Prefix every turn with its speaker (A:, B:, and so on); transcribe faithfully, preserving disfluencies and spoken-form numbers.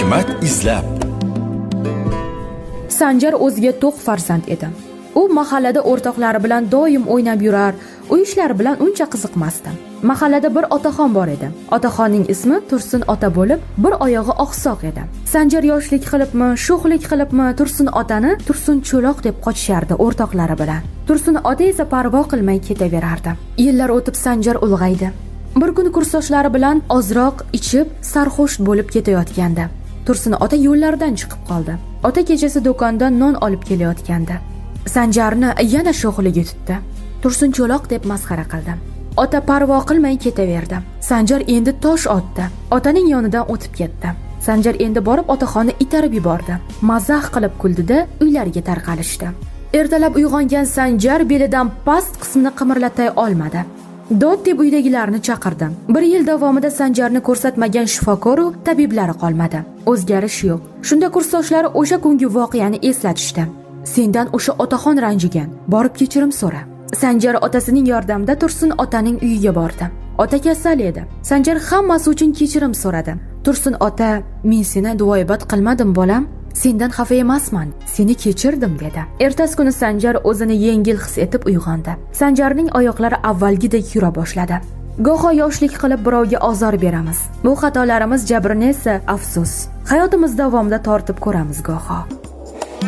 A: hikmat izlab.
B: Sanjar o'ziga to'q farzand edi. U mahallada o'rtoqlari bilan doim o'ynab yurar, uy ishlari bilan uncha qiziqmasdi. Mahallada bir otaxon bor edi. Otaxonning ismi Tursun ota bo'lib, bir oyog'i oqsoq edi. Sanjar yoshlik qilibmi, sho'xlik qilibmi, Tursun otani Tursun cho'loq deb qochishardi o'rtoqlari bilan. Tursun ota esa parvo qilmay ketaverardi. Yillar o'tib Sanjar ulg'aydi. Bir kun kursdoshlari bilan ozroq ichib, sarxush bo'lib ketayotgandi. Tursun ota yo'llardan chiqib qoldi. Ota kechasi do'kondan non olib kelayotgandi. Sanjarni yana sho'xligi tutdi. Tursun cho'loq deb masxara qildi. Ota parvo qilmay ketaverdi. Sanjar endi tosh otdi. Otaning yonidan o'tib ketdi. Sanjar endi borib otaxonni itarib yubordi. Mazax qilib kuldida uylariga tarqalishdi. Ertalab uyg'ongan Sanjar belidan past qismini qimirlatay olmadi. Dod deb uydagilarni chaqirdi. Bir yil davomida Sanjarni ko'rsatmagan shifokor u tabiblari qolmadi. O'zgarish yo'q. Shunda kursdoshlari o'sha kungi voqeani eslatishdi. Sendan o'sha otaxon ranjigan. Borib kechirim so'ra. Sanjar otasining yordamida Tursun otaning uyiga bordi. Ota kasal edi. Sanjar hammasi uchun kechirim so'radi. Tursun ota, "Men seni duoibat qilmadim, bolam. Sendan xafa emasman. Seni kechirdim" dedi. Ertasi kuni Sanjar o'zini yengil his etib uyg'ondi. Sanjarning oyoqlari avvalgidek yura boshladi. Go'yo yoshlik qilib birovga ozor beramiz. Bu xatolarimiz jabrini esa afsus. Hayotimiz davomida tortib ko'ramiz go'yo.